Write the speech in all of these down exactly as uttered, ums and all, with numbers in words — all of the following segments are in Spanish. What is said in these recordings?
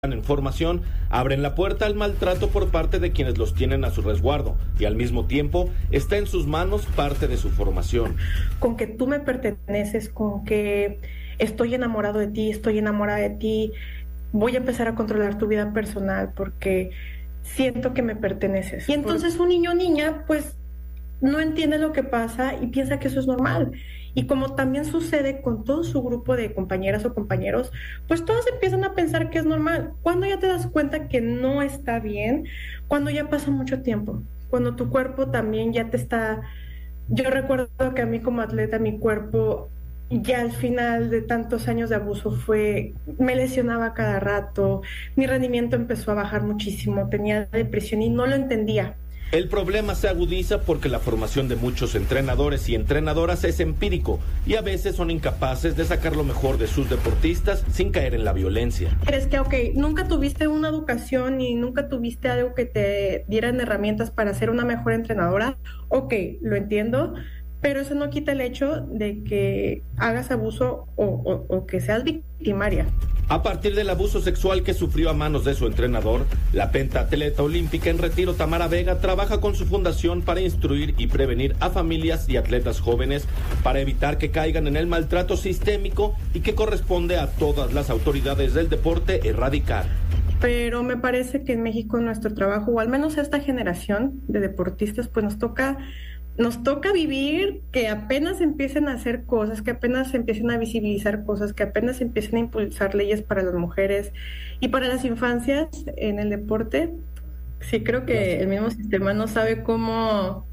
en formación, abren la puerta al maltrato por parte de quienes los tienen a su resguardo y al mismo tiempo está en sus manos parte de su formación. Con que tú me perteneces, con que estoy enamorado de ti, estoy enamorada de ti, voy a empezar a controlar tu vida personal porque siento que me perteneces. Y entonces un niño o niña pues no entiende lo que pasa y piensa que eso es normal. Y como también sucede con todo su grupo de compañeras o compañeros, pues todos empiezan a pensar que es normal. Cuando ya te das cuenta que no está bien, cuando ya pasa mucho tiempo, cuando tu cuerpo también ya te está... Yo recuerdo que a mí como atleta, mi cuerpo ya al final de tantos años de abuso fue... Me lesionaba cada rato, mi rendimiento empezó a bajar muchísimo, tenía depresión y no lo entendía. El problema se agudiza porque la formación de muchos entrenadores y entrenadoras es empírico y a veces son incapaces de sacar lo mejor de sus deportistas sin caer en la violencia. ¿Crees que, ok, nunca tuviste una educación y nunca tuviste algo que te dieran herramientas para ser una mejor entrenadora? Ok, lo entiendo, pero eso no quita el hecho de que hagas abuso o, o, o que seas victimaria. A partir del abuso sexual que sufrió a manos de su entrenador, la pentatleta olímpica en retiro Tamara Vega trabaja con su fundación para instruir y prevenir a familias y atletas jóvenes para evitar que caigan en el maltrato sistémico y que corresponde a todas las autoridades del deporte erradicar. Pero me parece que en México nuestro trabajo, o al menos a esta generación de deportistas, pues nos toca... Nos toca vivir que apenas empiecen a hacer cosas, que apenas empiecen a visibilizar cosas, que apenas empiecen a impulsar leyes para las mujeres y para las infancias en el deporte. Sí, creo que el mismo sistema no sabe cómo,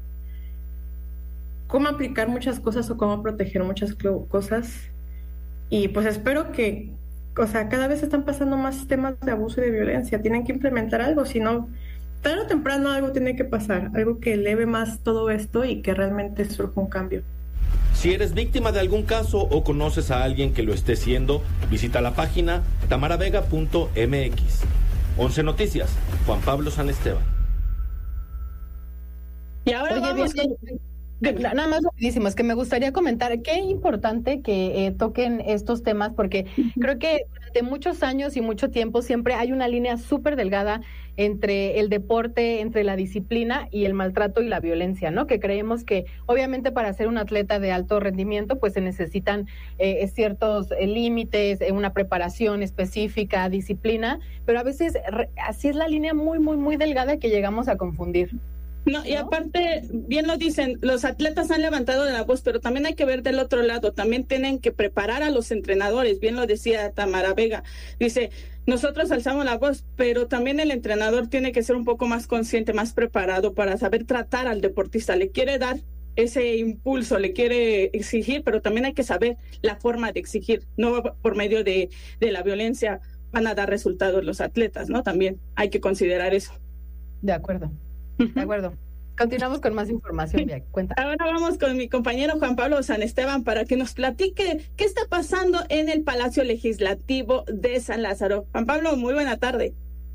cómo aplicar muchas cosas o cómo proteger muchas cosas. Y pues espero que, o sea, cada vez están pasando más temas de abuso y de violencia. Tienen que implementar algo, si no... Tarde o temprano algo tiene que pasar, algo que eleve más todo esto y que realmente surja un cambio. Si eres víctima de algún caso o conoces a alguien que lo esté siendo, visita la página tamara vega punto m x. once Noticias, Juan Pablo San Esteban. Y ahora Oye, vamos bien, con... Nada más rapidísimo, es que me gustaría comentar qué importante que eh, toquen estos temas, porque creo que durante muchos años y mucho tiempo siempre hay una línea súper delgada entre el deporte, entre la disciplina y el maltrato y la violencia, ¿no? Que creemos que obviamente para ser un atleta de alto rendimiento pues se necesitan eh, ciertos eh, límites, eh, una preparación específica, disciplina, pero a veces re, así es la línea muy, muy, muy delgada que llegamos a confundir. No, y aparte, bien lo dicen, los atletas han levantado de la voz, pero también hay que ver del otro lado, también tienen que preparar a los entrenadores, bien lo decía Tamara Vega, dice, nosotros alzamos la voz, pero también el entrenador tiene que ser un poco más consciente, más preparado para saber tratar al deportista, le quiere dar ese impulso, le quiere exigir, pero también hay que saber la forma de exigir, no por medio de, de la violencia van a dar resultados los atletas, ¿no? También hay que considerar eso. De acuerdo. De acuerdo. Continuamos con más información, Via. Cuenta. Ahora vamos con mi compañero Juan Pablo San Esteban para que nos platique qué está pasando en el Palacio Legislativo de San Lázaro. Juan Pablo, muy buena tarde.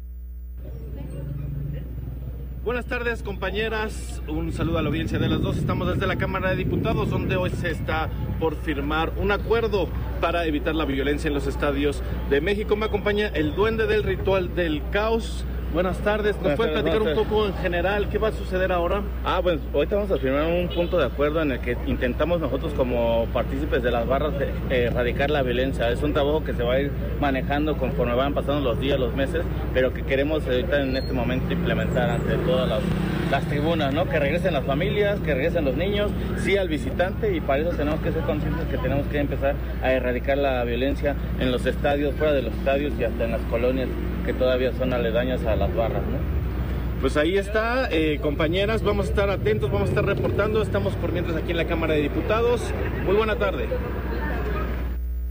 Buenas tardes, compañeras. Un saludo a la audiencia de las dos. Estamos desde la Cámara de Diputados, donde hoy se está por firmar un acuerdo para evitar la violencia en los estadios de México. Me acompaña el duende del ritual del caos. Buenas tardes, ¿nos puede platicar un poco en general qué va a suceder ahora? Ah, pues ahorita vamos a firmar un punto de acuerdo en el que intentamos nosotros como partícipes de las barras de, eh, erradicar la violencia. Es un trabajo que se va a ir manejando conforme van pasando los días, los meses, pero que queremos ahorita en este momento implementar ante todas las, las tribunas, ¿no? Que regresen las familias, que regresen los niños, sí al visitante, y para eso tenemos que ser conscientes que tenemos que empezar a erradicar la violencia en los estadios, fuera de los estadios y hasta en las colonias que todavía son aledañas a las barras, ¿no? Pues ahí está, eh, compañeras, vamos a estar atentos, vamos a estar reportando, estamos por mientras aquí en la Cámara de Diputados. Muy buena tarde.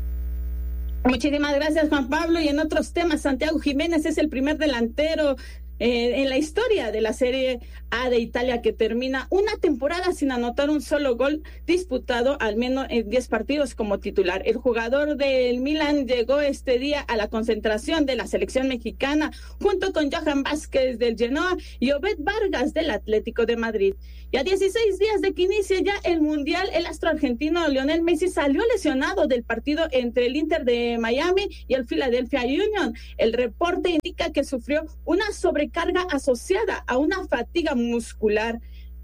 Muchísimas gracias, Juan Pablo. Y en otros temas, Santiago Jiménez es el primer delantero eh, en la historia de la Serie A de Italia, que termina una temporada sin anotar un solo gol disputado al menos en diez partidos como titular. El jugador del Milan llegó este día a la concentración de la selección mexicana junto con Johan Vázquez del Genoa y Obed Vargas del Atlético de Madrid. Y a dieciséis días de que inicie ya el Mundial, el astro argentino Lionel Messi salió lesionado del partido entre el Inter de Miami y el Philadelphia Union. El reporte indica que sufrió una sobrecarga asociada a una fatiga muscular.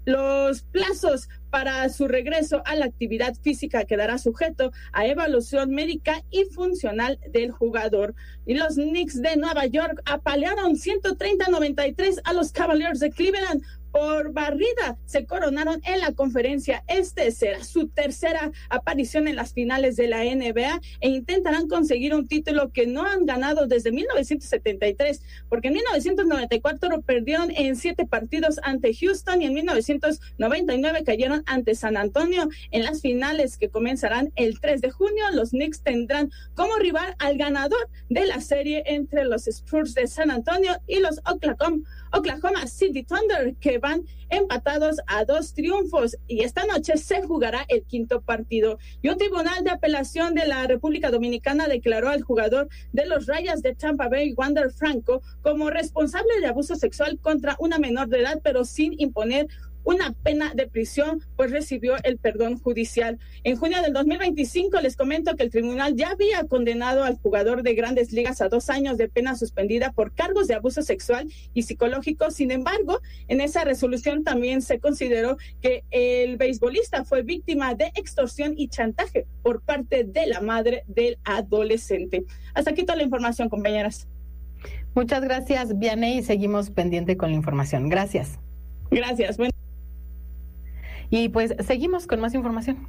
Los plazos para su regreso a la actividad física quedará sujeto a evaluación médica y funcional del jugador. Y los Knicks de Nueva York apalearon ciento treinta a noventa y tres a los Cavaliers de Cleveland por barrida. Se coronaron en la conferencia este. Será su tercera aparición en las finales de la N B A e intentarán conseguir un título que no han ganado desde mil novecientos setenta y tres, porque en mil novecientos noventa y cuatro perdieron en siete partidos ante Houston y en mil novecientos noventa y nueve cayeron ante San Antonio. En las finales, que comenzarán el tres de junio, los Knicks tendrán como rival al ganador de la serie entre los Spurs de San Antonio y los Oklahoma, Oklahoma City Thunder, que van empatados a dos triunfos, y esta noche se jugará el quinto partido. Y un tribunal de apelación de la República Dominicana declaró al jugador de los Rayas de Tampa Bay, Wander Franco, como responsable de abuso sexual contra una menor de edad, pero sin imponer una pena de prisión, pues recibió el perdón judicial. En junio del dos mil veinticinco les comento que el tribunal ya había condenado al jugador de Grandes Ligas a dos años de pena suspendida por cargos de abuso sexual y psicológico. Sin embargo, en esa resolución también se consideró que el beisbolista fue víctima de extorsión y chantaje por parte de la madre del adolescente. Hasta aquí toda la información, compañeras. Muchas gracias, Vianey, y seguimos pendiente con la información. Gracias. Gracias. Bueno. Y pues seguimos con más información.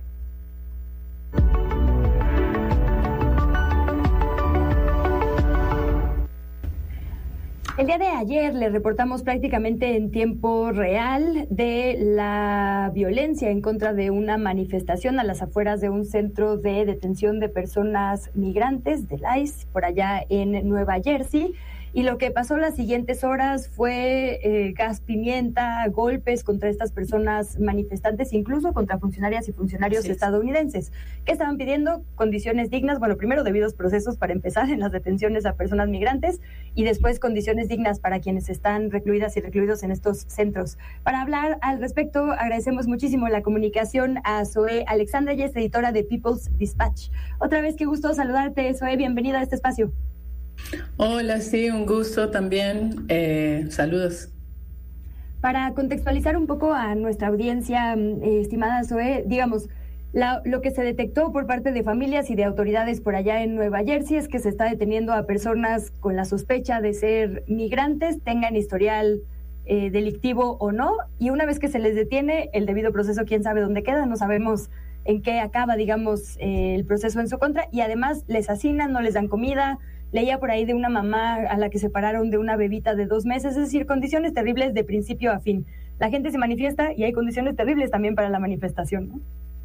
El día de ayer le reportamos prácticamente en tiempo real de la violencia en contra de una manifestación a las afueras de un centro de detención de personas migrantes del I C E por allá en Nueva Jersey. Y lo que pasó las siguientes horas fue eh, gas pimienta, golpes contra estas personas manifestantes, incluso contra funcionarias y funcionarios sí. estadounidenses, que estaban pidiendo condiciones dignas, bueno, primero debidos procesos para empezar en las detenciones a personas migrantes y después condiciones dignas para quienes están recluidas y recluidos en estos centros. Para hablar al respecto, agradecemos muchísimo la comunicación a Zoe Alexandra, ella es editora de People's Dispatch. Otra vez, qué gusto saludarte, Zoe, bienvenida a este espacio. Hola, sí, un gusto también. Eh, saludos. Para contextualizar un poco a nuestra audiencia, eh, estimada Zoe, digamos, la, lo que se detectó por parte de familias y de autoridades por allá en Nueva Jersey es que se está deteniendo a personas con la sospecha de ser migrantes, tengan historial eh, delictivo o no, y una vez que se les detiene, el debido proceso, quién sabe dónde queda, no sabemos en qué acaba, digamos, eh, el proceso en su contra, y además les hacinan, no les dan comida. Leía por ahí de una mamá a la que separaron de una bebita de dos meses, es decir, condiciones terribles de principio a fin. La gente se manifiesta y hay condiciones terribles también para la manifestación, ¿no?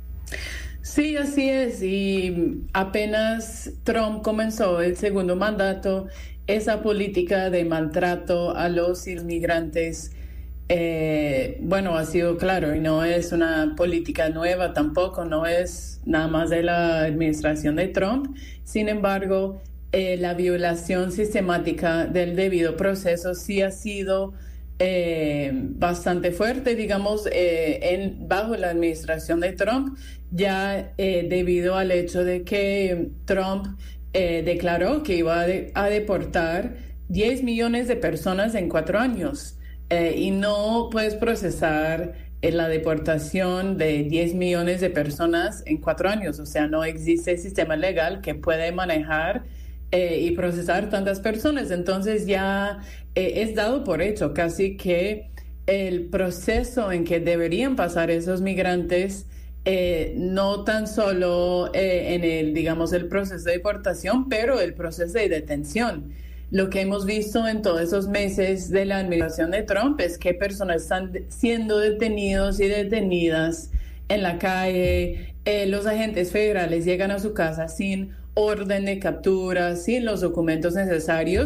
Sí, así es. Y apenas Trump comenzó el segundo mandato, esa política de maltrato a los inmigrantes, eh, bueno, ha sido claro, y no es una política nueva tampoco, no es nada más de la administración de Trump. Sin embargo, Eh, la violación sistemática del debido proceso sí ha sido eh, bastante fuerte, digamos, eh, en, bajo la administración de Trump, ya eh, debido al hecho de que Trump eh, declaró que iba a, de, a deportar diez millones de personas en cuatro años eh, y no puedes procesar eh, la deportación de diez millones de personas en cuatro años, o sea, no existe sistema legal que pueda manejar Eh, y procesar tantas personas. Entonces ya eh, es dado por hecho casi que el proceso en que deberían pasar esos migrantes, eh, no tan solo eh, en el, digamos, el proceso de deportación, pero el proceso de detención. Lo que hemos visto en todos esos meses de la administración de Trump es que personas están siendo detenidos y detenidas en la calle. Eh, los agentes federales llegan a su casa sin orden de captura, sin los documentos necesarios,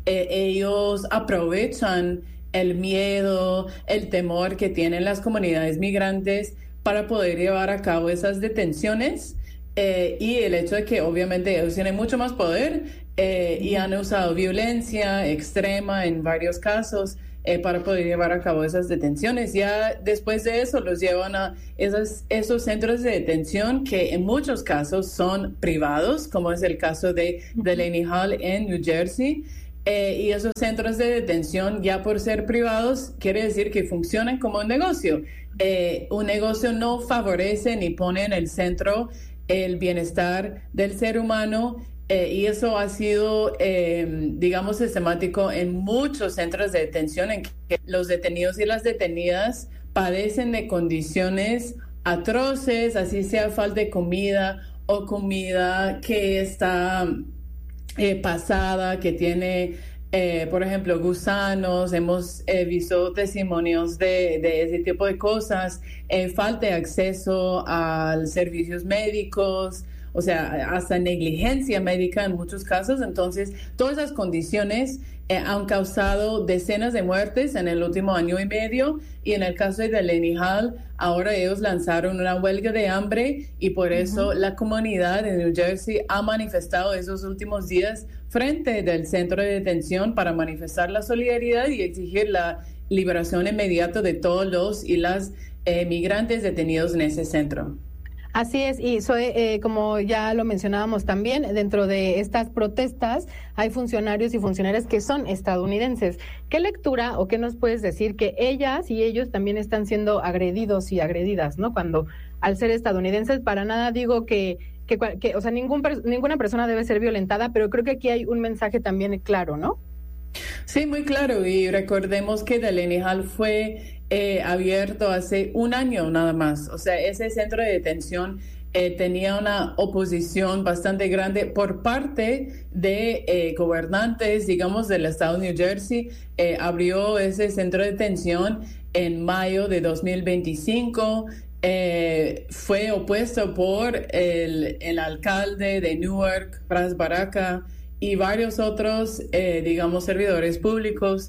eh, ellos aprovechan el miedo, el temor que tienen las comunidades migrantes para poder llevar a cabo esas detenciones. Eh, y el hecho de que obviamente ellos tienen mucho más poder eh, y han usado violencia extrema en varios casos eh, para poder llevar a cabo esas detenciones. Ya después de eso los llevan a esas, esos centros de detención que en muchos casos son privados, como es el caso de Delaney Hall en New Jersey. Eh, y esos centros de detención, ya por ser privados, quiere decir que funcionan como un negocio. Eh, un negocio no favorece ni pone en el centro el bienestar del ser humano, eh, y eso ha sido, eh, digamos, sistemático en muchos centros de detención, en que los detenidos y las detenidas padecen de condiciones atroces, así sea falta de comida o comida que está eh, pasada, que tiene, eh, por ejemplo, gusanos. Hemos eh, visto testimonios de, de ese tipo de cosas, eh, falta de acceso a servicios médicos, o sea, hasta negligencia médica en muchos casos. Entonces, todas esas condiciones eh, han causado decenas de muertes en el último año y medio, y en el caso de Delaney Hall, ahora ellos lanzaron una huelga de hambre, y por eso uh-huh. la comunidad de New Jersey ha manifestado esos últimos días frente del centro de detención para manifestar la solidaridad y exigir la liberación inmediata de todos los y las eh, migrantes detenidos en ese centro. Así es, y soy, eh, como ya lo mencionábamos también, dentro de estas protestas hay funcionarios y funcionarias que son estadounidenses. ¿Qué lectura o qué nos puedes decir que ellas y ellos también están siendo agredidos y agredidas, ¿no? Cuando al ser estadounidenses, para nada digo que, que, que o sea, ningún, ninguna persona debe ser violentada, pero creo que aquí hay un mensaje también claro, ¿no? Sí, muy claro, y recordemos que Delaney Hall fue eh, abierto hace un año nada más. O sea, ese centro de detención eh, tenía una oposición bastante grande por parte de eh, gobernantes, digamos, del estado de New Jersey. Eh, abrió ese centro de detención en mayo de dos mil veinticinco. Eh, fue opuesto por el, el alcalde de Newark, Pras Baraka, y varios otros, eh, digamos, servidores públicos.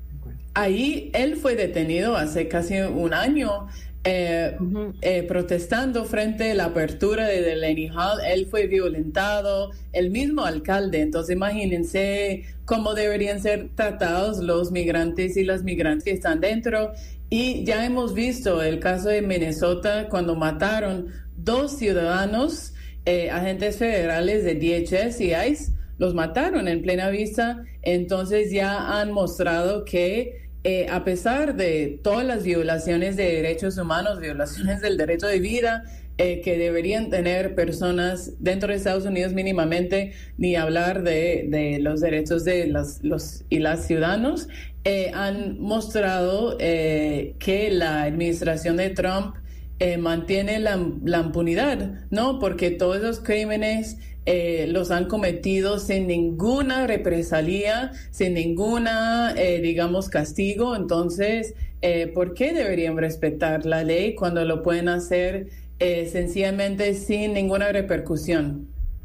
Ahí él fue detenido hace casi un año, eh, uh-huh. eh, protestando frente a la apertura de Delaney Hall. Él fue violentado, el mismo alcalde. Entonces imagínense cómo deberían ser tratados los migrantes y las migrantes que están dentro. Y ya hemos visto el caso de Minnesota, cuando mataron dos ciudadanos, eh, agentes federales de D H S y ICE, los mataron en plena vista. Entonces ya han mostrado que eh, a pesar de todas las violaciones de derechos humanos, violaciones del derecho de vida eh, que deberían tener personas dentro de Estados Unidos mínimamente, ni hablar de, de los derechos de los, los y las ciudadanos, eh, han mostrado eh, que la administración de Trump eh, mantiene la, la impunidad, ¿no? Porque todos esos crímenes Eh, los han cometido sin ninguna represalia, sin ninguna, eh, digamos, castigo. Entonces, eh, ¿por qué deberían respetar la ley cuando lo pueden hacer eh, sencillamente sin ninguna repercusión?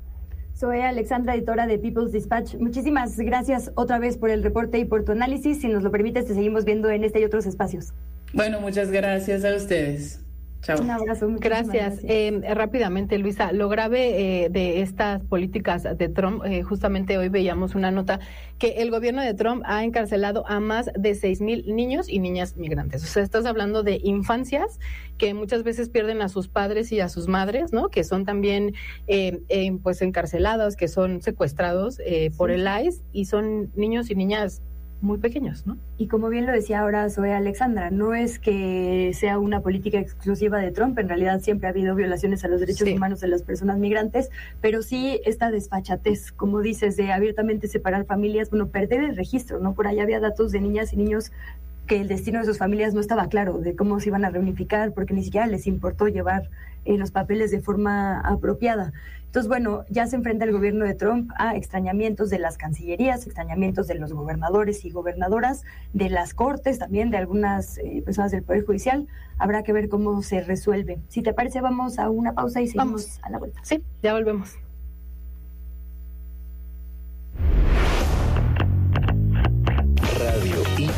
Soy Alexandra, editora de People's Dispatch. Muchísimas gracias otra vez por el reporte y por tu análisis. Si nos lo permites, te seguimos viendo en este y otros espacios. Bueno, muchas gracias a ustedes. Chao. Un abrazo. Gracias. gracias. Eh, rápidamente, Luisa, lo grave eh, de estas políticas de Trump, eh, justamente hoy veíamos una nota que el gobierno de Trump ha encarcelado a más de seis mil niños y niñas migrantes. O sea, estás hablando de infancias que muchas veces pierden a sus padres y a sus madres, ¿no? Que son también eh, eh, pues encarcelados, que son secuestrados eh, por sí. el ICE, y son niños y niñas muy pequeños, ¿no? Y como bien lo decía ahora Zoe Alexandra, no es que sea una política exclusiva de Trump, en realidad siempre ha habido violaciones a los derechos sí. humanos de las personas migrantes, pero sí esta desfachatez, como dices, de abiertamente separar familias, bueno, perder el registro, ¿no? Por ahí había datos de niñas y niños que el destino de sus familias no estaba claro, de cómo se iban a reunificar, porque ni siquiera les importó llevar eh, los papeles de forma apropiada. Entonces, bueno, ya se enfrenta el gobierno de Trump a extrañamientos de las cancillerías, extrañamientos de los gobernadores y gobernadoras, de las cortes, también de algunas eh, personas del Poder Judicial. Habrá que ver cómo se resuelve. Si te parece, vamos a una pausa y seguimos vamos. a la vuelta. Sí, ya volvemos.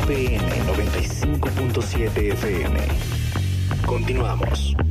P N noventa y cinco punto siete F M. Continuamos.